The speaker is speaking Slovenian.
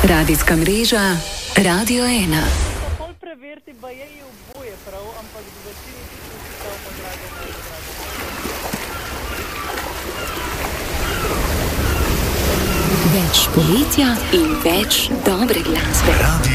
Radijska mreža Radio 1. Pol preveriti, pa je oboje prav, ampak v večini tisti, ki stavimo drago, Več poletja in več dobre glasbe.